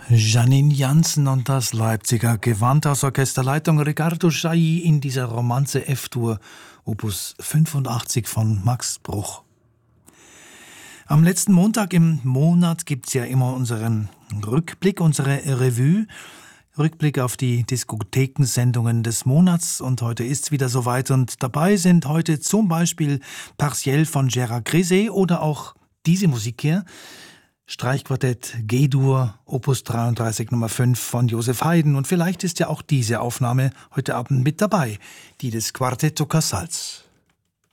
Janine Jansen und das Leipziger Gewandhausorchesterleitung Riccardo Chailly in dieser Romanze F-Dur, Opus 85 von Max Bruch. Am letzten Montag im Monat gibt's ja immer unseren Rückblick, unsere Revue. Rückblick auf die Diskothekensendungen des Monats, und heute ist's wieder soweit, und dabei sind heute zum Beispiel Partiel von Gérard Griset oder auch diese Musik hier, Streichquartett G-Dur, Opus 33 Nummer 5 von Joseph Haydn, und vielleicht ist ja auch diese Aufnahme heute Abend mit dabei, die des Quartetto Casals.